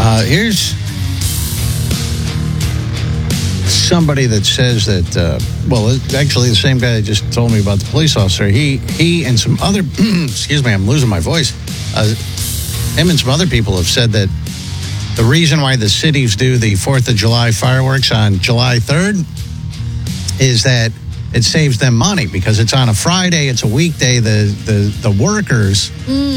Here's somebody that says that, actually the same guy that just told me about the police officer, he and some other, excuse me, I'm losing my voice. Him and some other people have said that the reason why the cities do the 4th of July fireworks on July 3rd is that it saves them money because it's on a Friday, it's a weekday, the workers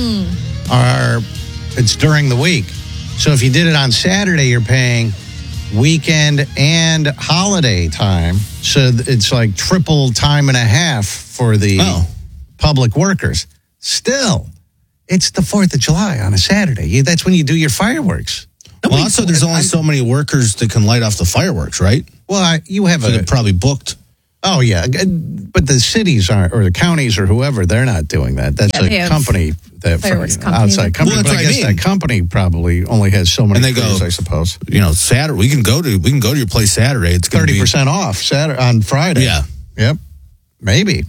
it's during the week. So if you did it on Saturday, you're paying weekend and holiday time. So it's like triple time and a half for the public workers. Still, it's the 4th of July on a Saturday. That's when you do your fireworks. Well, also, there's only so many workers that can light off the fireworks, right? Well, you have they're probably booked. Oh, yeah. But the cities aren't, or the counties or whoever, they're not doing that. That's a company. Fireworks company. Outside company. Well, but I guess that company probably only has so many crews, I suppose. Saturday, we can go to your place Saturday. It's 30% off Saturday on Friday. Yeah. Yep. Maybe.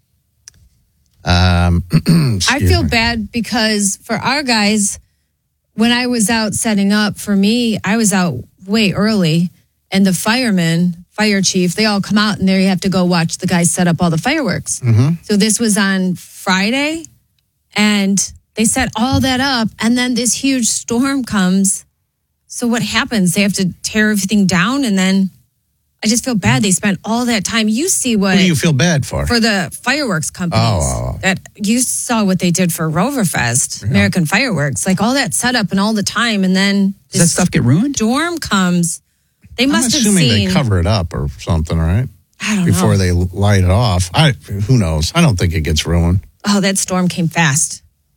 I feel bad because for our guys, when I was out setting up, for me, I was out way early, and the firemen, fire chief, they all come out and there you have to go watch the guys set up all the fireworks. Mm-hmm. So this was on Friday, and they set all that up, and then this huge storm comes. So what happens? They have to tear everything down, and then I just feel bad. They spent all that time. You see what... Who do you feel bad for? For the fireworks companies. That you saw what they did for Roverfest, American Fireworks. Like all that setup and all the time, and then... Does that stuff get ruined? Storm comes. They must have seen... I'm assuming they cover it up or something, right? I don't know. Before they light it off. Who knows? I don't think it gets ruined. Oh, that storm came fast.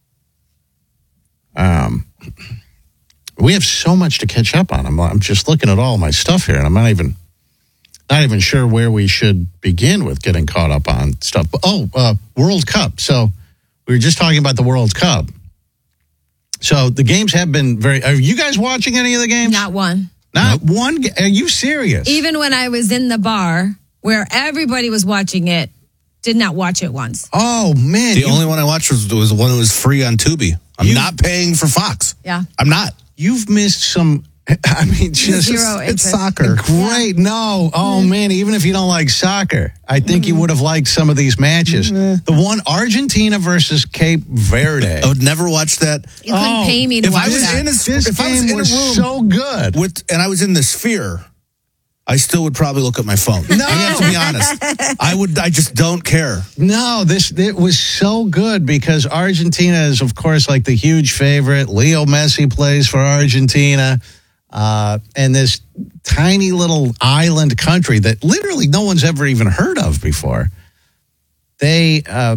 We have so much to catch up on. I'm just looking at all my stuff here, and I'm not even sure where we should begin with getting caught up on stuff. World Cup. So we were just talking about the World Cup. So the games have been are you guys watching any of the games? Not one. Not one? Are you serious? Even when I was in the bar where everybody was watching it, did not watch it once. Oh, man. The only one I watched was the one that was free on Tubi. I'm not paying for Fox. Yeah. I'm not. You've missed some... I mean, just Zero it's interest. soccer. Great. No. Oh, man. Even if you don't like soccer, I think you would have liked some of these matches. The one, Argentina versus Cape Verde. I would never watch that. You couldn't pay me to watch that. This game was so good. And I was in the Sphere, I still would probably look at my phone. No. I have to be honest. I just don't care. No, it was so good because Argentina is, of course, like the huge favorite. Leo Messi plays for Argentina. And this tiny little island country that literally no one's ever even heard of before. They tie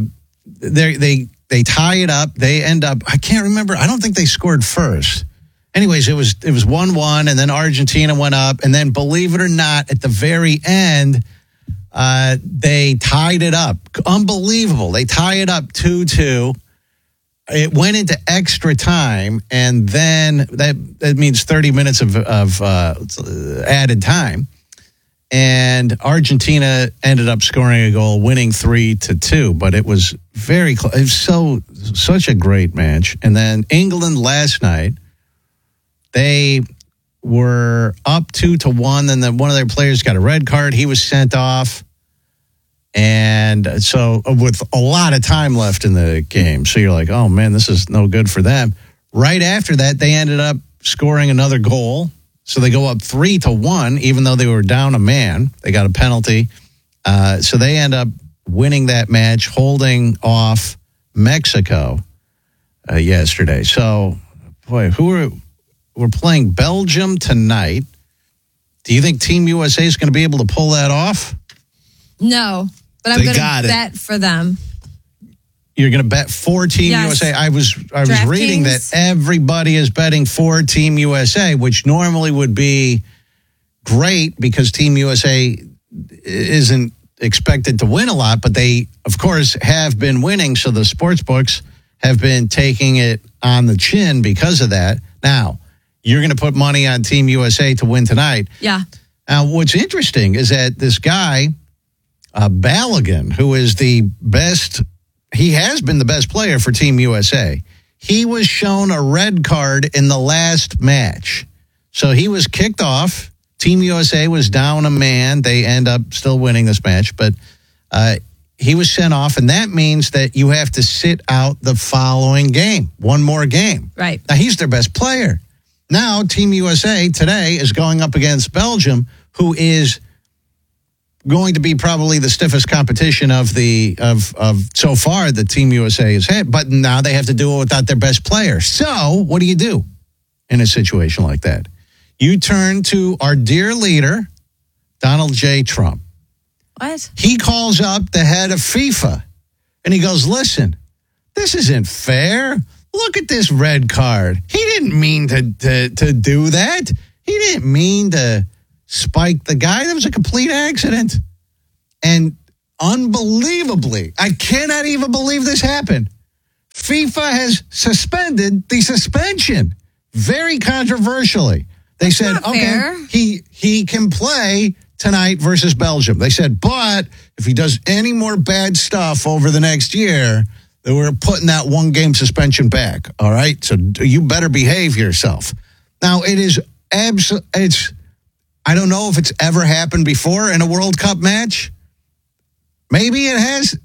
it up. They end up, I can't remember. I don't think they scored first. Anyways, it was 1-1, and then Argentina went up, and then believe it or not, at the very end, they tied it up. Unbelievable. They tie it up 2-2. It went into extra time, and then that means 30 minutes of added time. And Argentina ended up scoring a goal, winning 3-2. But it was very close. It was such a great match. And then England last night, they were up 2-1. Then one of their players got a red card. He was sent off. And so with a lot of time left in the game. So you're like, oh, man, this is no good for them. Right after that, they ended up scoring another goal. So they go up 3-1, even though they were down a man. They got a penalty. So they end up winning that match, holding off Mexico yesterday. So, boy, we're playing Belgium tonight. Do you think Team USA is going to be able to pull that off? No, but I'm going to bet for them. You're going to bet for Team USA. I was reading that everybody is betting for Team USA, which normally would be great because Team USA isn't expected to win a lot, but they, of course, have been winning. So the sports books have been taking it on the chin because of that. Now, you're going to put money on Team USA to win tonight. Yeah. Now, what's interesting is that this guy, Balogun, who is the best, he has been the best player for Team USA. He was shown a red card in the last match. So he was kicked off. Team USA was down a man. They end up still winning this match, but he was sent off, and that means that you have to sit out the following game, one more game. Right. Now, he's their best player. Now, Team USA today is going up against Belgium, who is going to be probably the stiffest competition of so far that Team USA has had. But now they have to do it without their best player. So, what do you do in a situation like that? You turn to our dear leader, Donald J. Trump. What? He calls up the head of FIFA, and he goes, listen, this isn't fair. Look at this red card. He didn't mean to do that. He didn't mean to spike the guy. That was a complete accident. And unbelievably, I cannot even believe this happened. FIFA has suspended the suspension very controversially. They said, okay, he can play tonight versus Belgium. They said, but if he does any more bad stuff over the next year, then we're putting that 1 game suspension back. All right. So you better behave yourself. Now it is I don't know if it's ever happened before in a World Cup match. Maybe it has.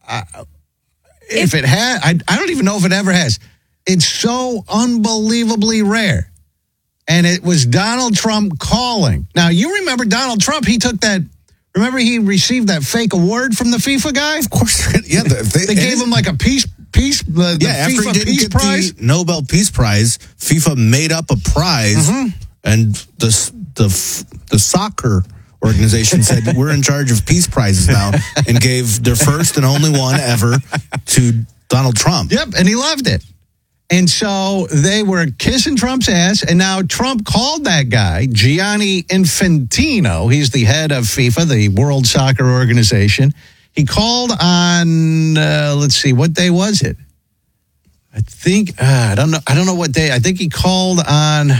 If it has, I don't even know if it ever has. It's so unbelievably rare. And it was Donald Trump calling. Now, you remember Donald Trump, he took that, remember he received that fake award from the FIFA guy? Of course. Yeah. They gave him like a peace after FIFA he didn't Peace get Prize. the Nobel Peace Prize, FIFA made up a prize, and the soccer organization said, we're in charge of peace prizes now, and gave their first and only one ever to Donald Trump. Yep, and he loved it. And so they were kissing Trump's ass, and now Trump called that guy, Gianni Infantino. He's the head of FIFA, the World Soccer Organization. He called on, let's see, what day was it? I think, I don't know what day. I think he called on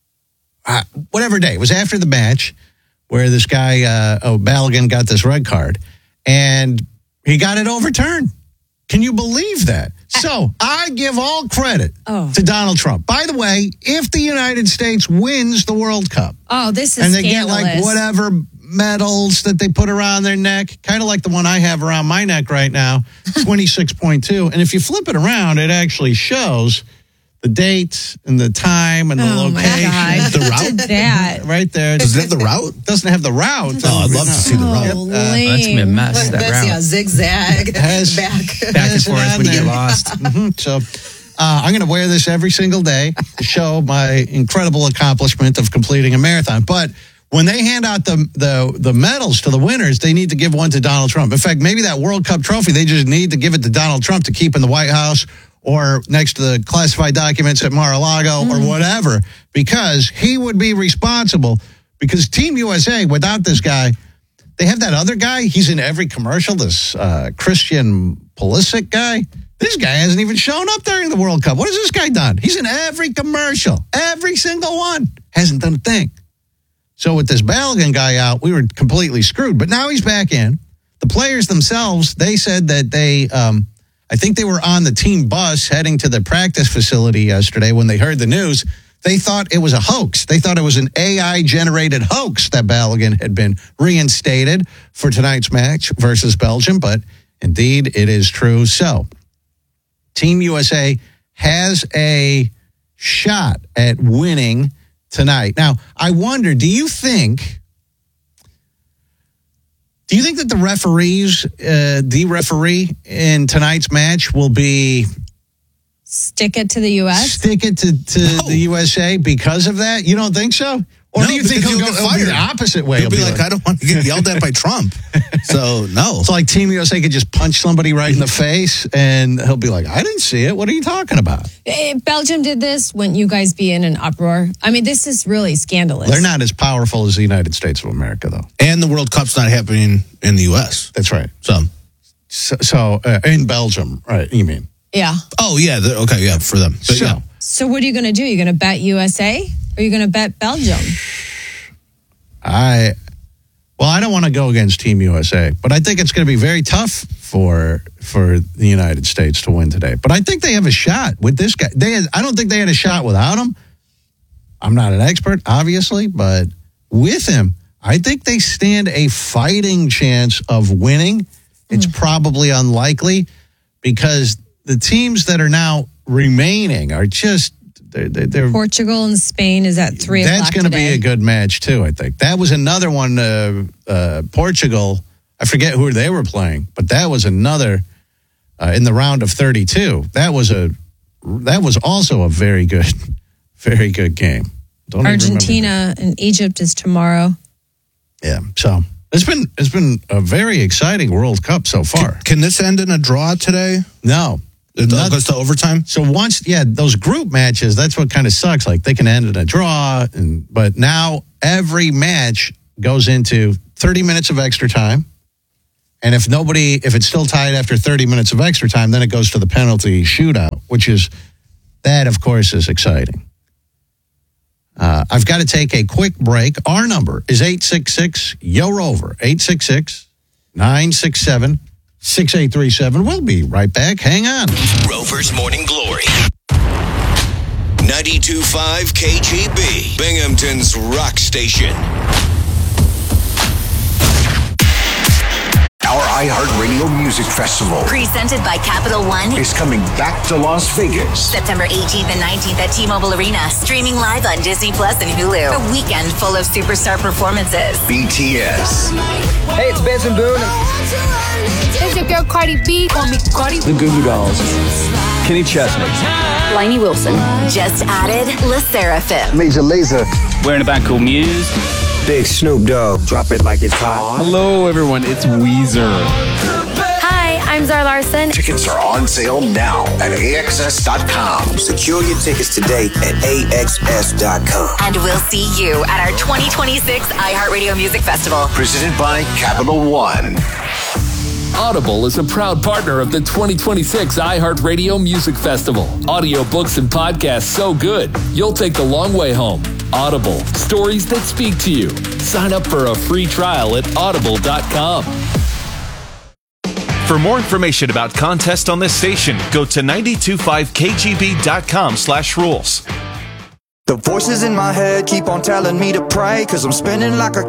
whatever day. It was after the match where this guy, Balogun, got this red card, and he got it overturned. Can you believe that? So I give all credit to Donald Trump. By the way, if the United States wins the World Cup, this is and they scandalous. get like whatever medals that they put around their neck, kind of like the one I have around my neck right now, 26.2. And if you flip it around, it actually shows the date and the time and the location. My God. The route? That. Right there. Does it have the route? Doesn't have the route. Oh, I'd love to see the route. Lame. That's gonna be a mess. That That's route. zigzag back Back and forth when you get lost. So I'm going to wear this every single day to show my incredible accomplishment of completing a marathon. But when they hand out the medals to the winners, they need to give one to Donald Trump. In fact, maybe that World Cup trophy, they just need to give it to Donald Trump to keep in the White House or next to the classified documents at Mar-a-Lago or whatever, because he would be responsible. Because Team USA, without this guy, they have that other guy. He's in every commercial, this Christian Pulisic guy. This guy hasn't even shown up during the World Cup. What has this guy done? He's in every commercial, every single one. Hasn't done a thing. So with this Balogun guy out, we were completely screwed. But now he's back in. The players themselves, they said that they, I think they were on the team bus heading to the practice facility yesterday when they heard the news. They thought it was a hoax. They thought it was an AI-generated hoax that Balogun had been reinstated for tonight's match versus Belgium. But indeed, it is true. So Team USA has a shot at winning tonight. Now, I wonder, do you think that the referees, the referee in tonight's match will be Stick it to the U.S.? Stick it to the USA because of that? You don't think so? Or No, do you think because he'll he'll go get fired. the opposite way? He'll be like, I don't want to get yelled at by Trump. So, no. It's like Team USA could just punch somebody right in the face and he'll be like, I didn't see it. What are you talking about? If Belgium did this, wouldn't you guys be in an uproar? I mean, this is really scandalous. They're not as powerful as the United States of America, though. And the World Cup's not happening in the U.S. That's right. So in Belgium, right, you mean? Yeah. Oh, yeah. Okay, yeah, for them. But, yeah. So what are you going to do? You're going to bet USA or are you going to bet Belgium? I don't want to go against Team USA, but I think it's going to be very tough for the United States to win today. But I think they have a shot with this guy. I don't think they had a shot without him. I'm not an expert, obviously, but with him, I think they stand a fighting chance of winning. It's probably unlikely because the teams that are now remaining are just they're Portugal and Spain is at 3 o'clock. That's going to be a good match too. I think that was another one. Portugal, I forget who they were playing, but that was another in the round of 32. That was also a very good game. Argentina and Egypt is tomorrow. Yeah, so it's been a very exciting World Cup so far. Can this end in a draw today? No. It goes to overtime? So those group matches, that's what kind of sucks. Like they can end in a draw, but now every match goes into 30 minutes of extra time. And if it's still tied after 30 minutes of extra time, then it goes to the penalty shootout, that of course is exciting. I've got to take a quick break. Our number is 866-YO-ROVER, 866-967-6837. We'll be right back. Hang on. Rover's Morning Glory. 92.5 KGB, Binghamton's rock station. Our iHeartRadio Music Festival, presented by Capital One, is coming back to Las Vegas. September 18th and 19th at T-Mobile Arena, streaming live on Disney Plus and Hulu. A weekend full of superstar performances. BTS. Hey, it's Benson Boone. It's your girl Cardi B. Call me Cardi. The Goo Goo Dolls. Kenny Chesney. Lainey Wilson. Just added La Seraphim. Major Lazer. We're in a band called Muse. Big Snoop Dogg. Drop it like it's hot. Hello, everyone. It's Weezer. Hi, I'm Zara Larson. Tickets are on sale now at AXS.com. Secure your tickets today at AXS.com. And we'll see you at our 2026 iHeartRadio Music Festival. Presented by Capital One. Audible is a proud partner of the 2026 iHeartRadio Music Festival. Audiobooks and podcasts so good, you'll take the long way home. Audible, stories that speak to you. Sign up for a free trial at audible.com. For more information about contests on this station, go to 925kgb.com/rules. The voices in my head keep on telling me to pray, 'cause I'm spinning like a